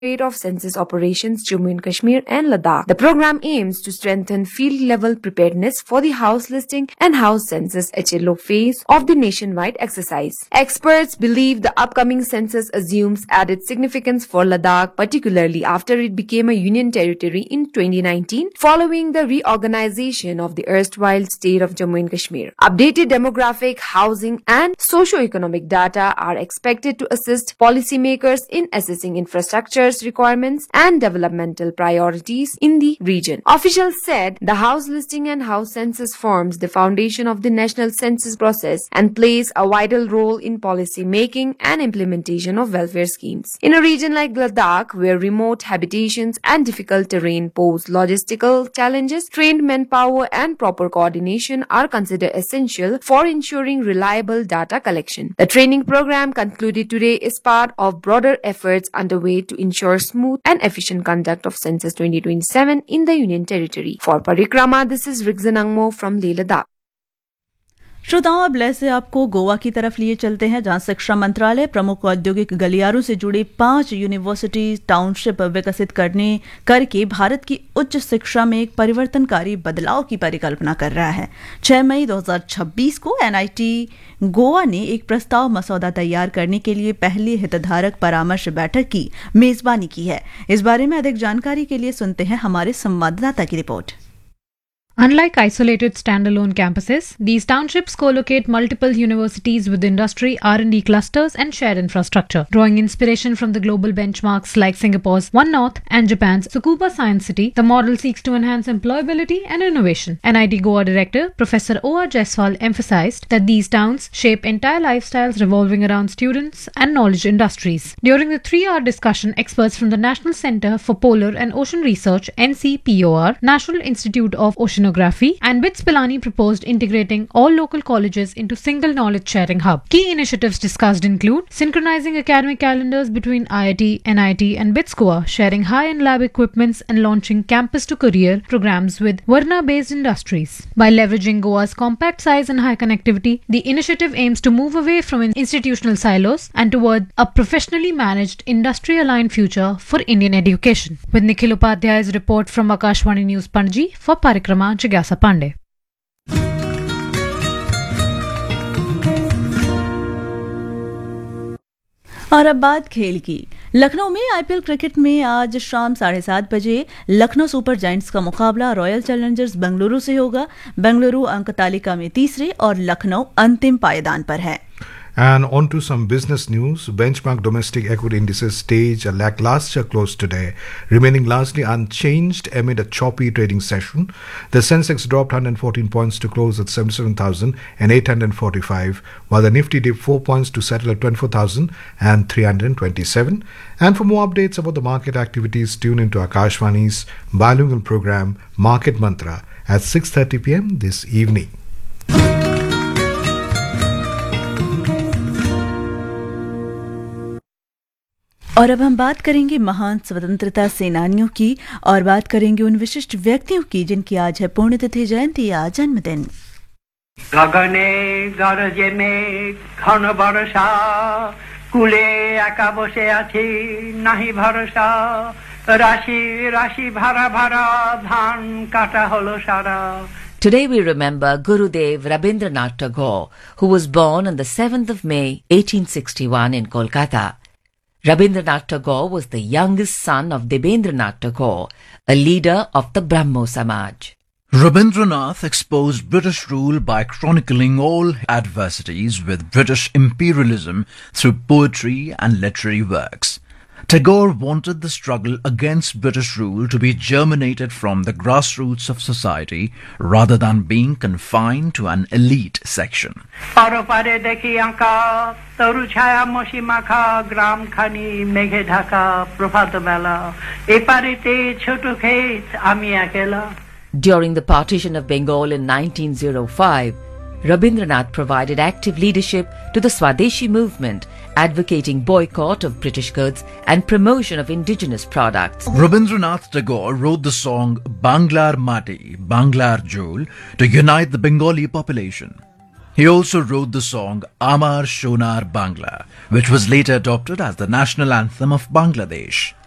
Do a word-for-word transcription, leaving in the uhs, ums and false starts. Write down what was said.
of Census Operations Jammu and Kashmir and Ladakh. The program aims to strengthen field-level preparedness for the house listing and house census H L O phase of the nationwide exercise. Experts believe the upcoming census assumes added significance for Ladakh, particularly after it became a union territory in twenty nineteen following the reorganization of the erstwhile state of Jammu and Kashmir. Updated demographic, housing and socio-economic data are expected to assist policymakers in assessing infrastructure requirements and developmental priorities in the region. Officials said the house listing and house census forms the foundation of the national census process and plays a vital role in policy making and implementation of welfare schemes. In a region like Ladakh, where remote habitations and difficult terrain pose logistical challenges, trained manpower and proper coordination are considered essential for ensuring reliable data collection. The training program concluded today is part of broader efforts underway to ensure smooth and efficient conduct of Census twenty twenty-seven in the Union Territory. For Parikrama, this is Rigzan Angmo from Leh Ladakh. श्रोताओं, अब लय से आपको गोवा की तरफ लिए चलते हैं, जहां शिक्षा मंत्रालय प्रमुख औद्योगिक गलियारों से जुड़ी पांच यूनिवर्सिटी टाउनशिप विकसित करने करके भारत की उच्च शिक्षा में एक परिवर्तनकारी बदलाव की परिकल्पना कर रहा है। छह मई दो हज़ार छब्बीस को एन आई टी गोवा ने एक प्रस्ताव मसौदा तैयार करने के लिए पहली हितधारक परामर्श बैठक की मेजबानी की है। इस बारे में अधिक जानकारी के लिए सुनते हैं हमारे संवाददाता की report. Unlike isolated standalone campuses, these townships co-locate multiple universities with industry, R and D clusters and shared infrastructure, drawing inspiration from the global benchmarks like Singapore's One North and Japan's Tsukuba Science City. The model seeks to enhance employability and innovation. N I T Goa Director Professor O R Jaiswal emphasized that these towns shape entire lifestyles revolving around students and knowledge industries. During the three-hour discussion, experts from the National Centre for Polar and Ocean Research (N C P O R), National Institute of Oceanography and BITS Pilani proposed integrating all local colleges into single knowledge sharing hub. Key initiatives discussed include synchronizing academic calendars between I I T, N I T and BITS Goa, sharing high-end lab equipments and launching campus to career programs with Varna-based industries. By leveraging Goa's compact size and high connectivity, the initiative aims to move away from institutional silos and toward a professionally managed, industry-aligned future for Indian education. With Nikhil Upadhyay's report from Akashvani News Panji for Parikrama जिज्ञासा पांडे। और अब बात खेल की। लखनऊ में IPL cricket में आज शाम साढ़े सात बजे लखनऊ सुपर जायंट्स का मुकाबला रॉयल चैलेंजर्स बेंगलुरु से होगा। बेंगलुरु अंक तालिका में तीसरे और लखनऊ अंतिम पायदान पर है। And on to some business news. Benchmark domestic equity indices staged a lackluster close today, remaining largely unchanged amid a choppy trading session. The Sensex dropped one hundred fourteen points to close at seventy-seven thousand eight hundred forty-five, while the Nifty dipped four points to settle at twenty-four thousand three hundred twenty-seven. And for more updates about the market activities, tune into Akashvani's bilingual program Market Mantra at six thirty p.m. this evening. और अब हम बात करेंगे महान स्वतंत्रता सेनानियों की और बात करेंगे उन विशिष्ट व्यक्तियों की जिनकी आज है पुण्यतिथि, जयंती या जन्मदिन। गगने गरजे में घन बरसा कुले एका बसे आछि नाहि भरसा राशि राशि भरा भरा धान काटा हलो सारा। Today we remember Gurudev Rabindranath Tagore, who was born on the seventh of May eighteen sixty-one in Kolkata. Rabindranath Tagore was the youngest son of Debendranath Tagore, a leader of the Brahmo Samaj. Rabindranath exposed British rule by chronicling all adversities with British imperialism through poetry and literary works. Tagore wanted the struggle against British rule to be germinated from the grassroots of society rather than being confined to an elite section. During the partition of Bengal in nineteen oh five, Rabindranath provided active leadership to the Swadeshi movement, advocating boycott of British goods and promotion of indigenous products. Rabindranath Tagore wrote the song Banglar Mati, Banglar Jol to unite the Bengali population. He also wrote the song Amar Shonar Bangla, which was later adopted as the national anthem of Bangladesh.